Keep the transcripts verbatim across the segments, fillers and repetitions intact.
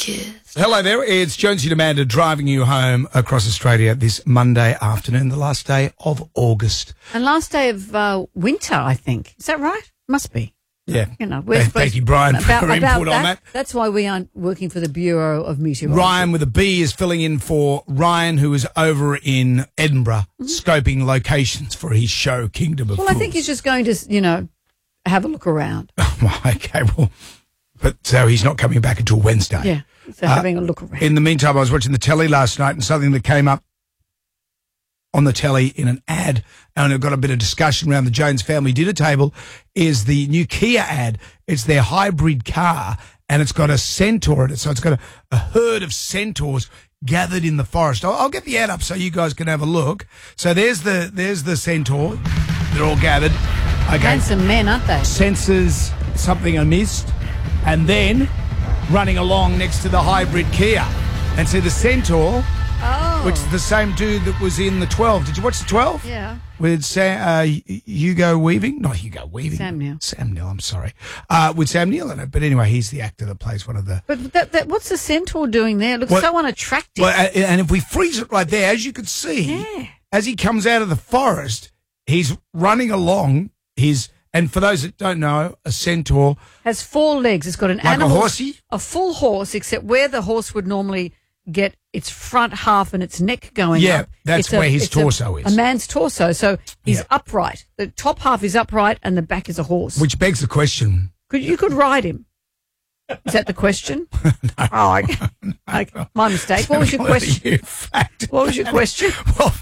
kiss. Hello there, it's Jonesy and Amanda driving you home across Australia this Monday afternoon, the last day of August. And last day of uh, winter, I think. Is that right? Must be. Yeah. You know, we're Thank supposed- you, Brian, for about, your about input that, on that. That's why we aren't working for the Bureau of Meteorology. Ryan with a B is filling in for Ryan, who is over in Edinburgh, mm-hmm. scoping locations for his show, Kingdom of Well, Fools. I think he's just going to, you know, have a look around. Okay, well, but so he's not coming back until Wednesday. Yeah, so Uh, having a look around. In the meantime, I was watching the telly last night, and something that came up on the telly in an ad, and it got a bit of discussion around the Jones family dinner table, is the new Kia ad. It's their hybrid car, and it's got a centaur in it. So it's got a, a herd of centaurs gathered in the forest. I'll, I'll get the ad up so you guys can have a look. So there's the there's the centaur. They're all gathered. Okay. Handsome men, aren't they? Senses something I missed, and then running along next to the hybrid Kia. And see the centaur, Oh. which is the same dude that was in the twelve. Did you watch the twelve? Yeah. With Sam, uh, Hugo Weaving? Not Hugo Weaving. Sam Neill. Sam Neill, I'm sorry. Uh, with Sam Neill in it. But anyway, he's the actor that plays one of the... But that, that, what's the centaur doing there? It looks Well- so unattractive. Well, uh, and if we freeze it right there, as you could see, Yeah. as he comes out of the forest, he's running along his... And for those that don't know, a centaur... Has four legs. It's got an Like a animal. horsey? A full horse, except where the horse would normally get its front half and its neck going Yeah, up. that's it's a- where his it's a- torso is. A man's torso. So he's Yeah. upright. The top half is upright and the back is a horse. Which begs the question... Could you could ride him? Is that the question? no. Oh, okay. Okay. My mistake. What was your question? You fact. What was your question? Well,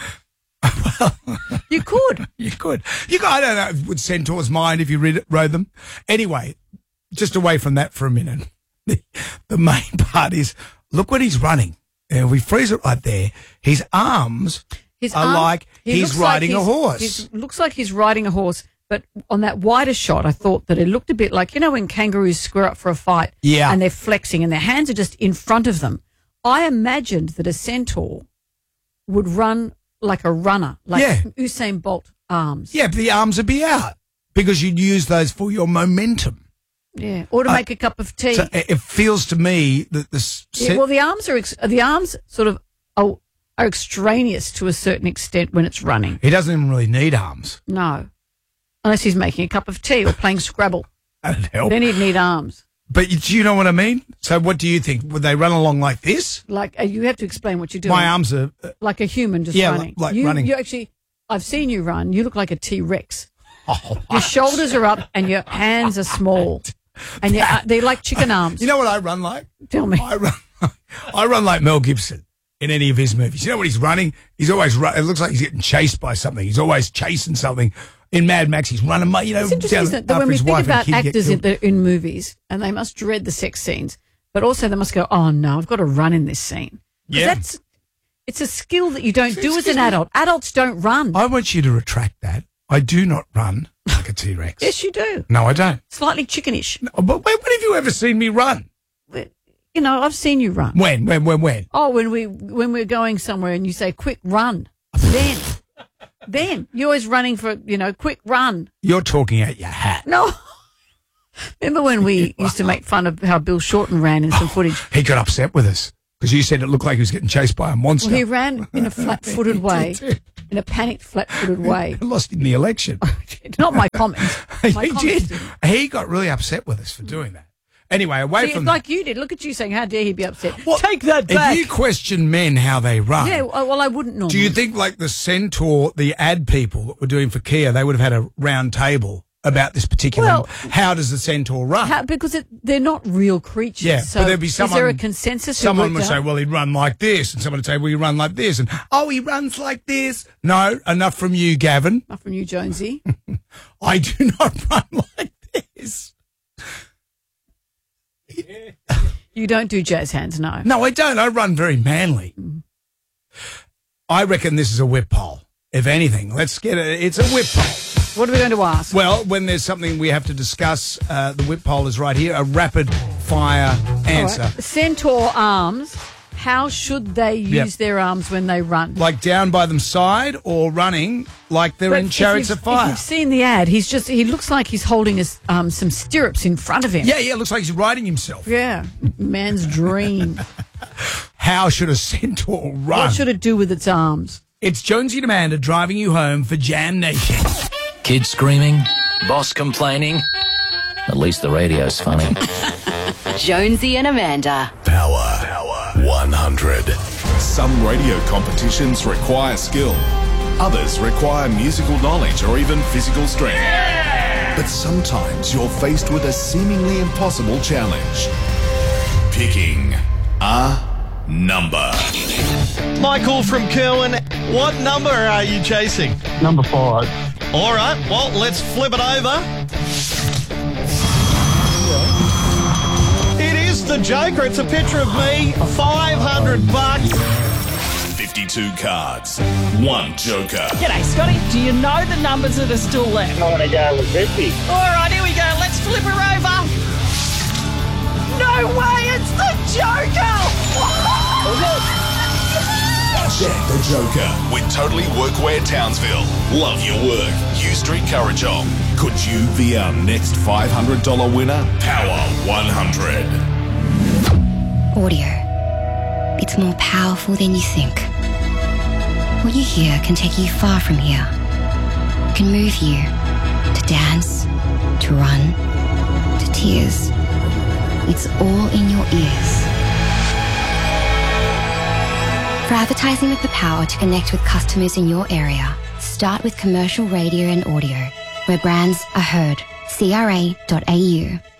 well, You could. you could. You could. I don't know. Would centaurs mind if you read it, rode them? Anyway, just away from that for a minute. The, the main part is, look what he's running. And if we freeze it right there, his arms His are arm- like he he's looks like riding a he's- horse. he's- looks like he's riding a horse. But on that wider shot, I thought that it looked a bit like, you know, when kangaroos square up for a fight Yeah. and they're flexing and their hands are just in front of them. I imagined that a centaur would run like a runner, like Yeah. Usain Bolt arms. Yeah, but the arms would be out because you'd use those for your momentum. Yeah. Or to Uh, make a cup of tea. So it it feels to me that the s- Yeah, well, the arms are ex- the arms sort of are, are extraneous to a certain extent when it's running. he doesn't even really need arms. No, unless he's making a cup of tea or playing Scrabble, That'd help. then he'd need arms. But you- do you know what I mean? So what do you think? Would they run along like this? Like uh, you have to explain what you're doing. My arms are... uh, like a human just Yeah, running. like- like you, running. You actually, I've seen you run. You look like a T Rex. Oh, Your shoulders are up and your hands are small, and you're, uh, they're like chicken arms. you know what I run like? Tell me. I run, I run like Mel Gibson in any of his movies. You know what he's running? He's always run, it looks like he's getting chased by something. He's always chasing something. In Mad Max, he's running, you know, It's interesting, down isn't it, that after when we his think wife and about kid get actors in, killed. that are in movies, and they must dread the sex scenes, but also they must go, "Oh no, I've got to run in this scene." 'Cause Yeah. that's it's a skill that you don't do as Excuse an me. adult. Adults don't run. I want you to retract that. I do not run like a T-Rex. Yes, you do. No, I don't. Slightly chickenish. No, but when, when have you ever seen me run? You know, I've seen you run. When, when, when, when? Oh, when we when we're going somewhere and you say, "Quick run," then, then you're always running for you know, quick run. You're talking out your hat. No, remember when we used to make fun of how Bill Shorten ran in some footage? He got upset with us because you said it looked like he was getting chased by a monster. Well, he ran in a flat-footed way, in a panicked, flat-footed way. Lost in the election. Not my comments. My he comments did. didn't. He got really upset with us for doing that. Anyway, away See, from like you did. Look at you saying, "How dare he be upset?" Well, Take that that. back. If you question men how they run, Yeah, well, well, I wouldn't normally. do you think like the Centaur, the ad people that were doing for Kia, they would have had a round table about this particular? Well, how does the Centaur run? How, because it, they're not real creatures. Yeah, so but there'd be someone. Is there a consensus? who Someone worked would say, out- "Well, he'd run like this," and someone would say, "Well, he run like this," and oh, he runs like this. No, enough from you, Gavin. Not from you, Jonesy. I do not run like this. You don't do jazz hands, no. No, I don't. I run very manly. I reckon this is a whip poll. If anything, let's get it. It's a whip poll. What are we going to ask? Well, when there's something we have to discuss, uh, the whip poll is right here. A rapid fire answer. All right. Centaur arms how should they use Yep. their arms when they run? Like down by them side or running like they're But in if Chariots you've- of Fire. If you've seen the ad, he's just he looks like he's holding his, um, some stirrups in front of him. Yeah, yeah, it looks like he's riding himself. Yeah, man's dream. How should a centaur run? What should it do with its arms? It's Jonesy and Amanda driving you home for Jam Nation. Kids screaming, boss complaining. At least the radio's funny. Jonesy and Amanda. Power. Power. one hundred. Some radio competitions require skill. Others require musical knowledge or even physical strength. But sometimes you're faced with a seemingly impossible challenge. Picking a number. Michael from Kerwin, what number are you chasing? Number five. All right, well, let's flip it over. It is the Joker. It's a picture of me, five hundred bucks. fifty-two cards. One Joker. G'day, Scotty. Do you know the numbers that are still left? I want to go with fifty. All right, here we go. Let's flip her over. No way, it's the Joker! Check the Joker with Totally Workwear Townsville. Love your work. U Street Currajong. Could you be our next five hundred dollars winner? Power one hundred. Audio. It's more powerful than you think. What you hear can take you far from here. It can move you to dance, to run, to tears. It's all in your ears. For advertising with the power to connect with customers in your area, start with commercial radio and audio, where brands are heard. C R A dot A U.